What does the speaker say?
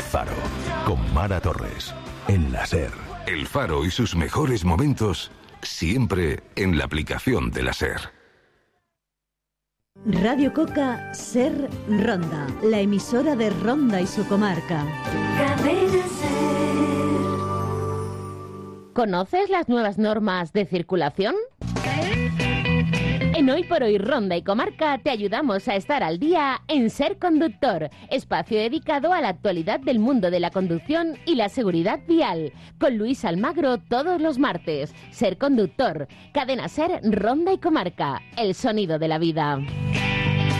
Faro, con Mara Torres, en la SER. El Faro y sus mejores momentos, siempre en la aplicación de la SER. Radio Coca, SER Ronda, la emisora de Ronda y su comarca. Cadena SER. ¿Conoces las nuevas normas de circulación? En Hoy por Hoy Ronda y Comarca te ayudamos a estar al día en Ser Conductor, espacio dedicado a la actualidad del mundo de la conducción y la seguridad vial, con Luis Almagro todos los martes. Ser Conductor, cadena Ser Ronda y Comarca, el sonido de la vida.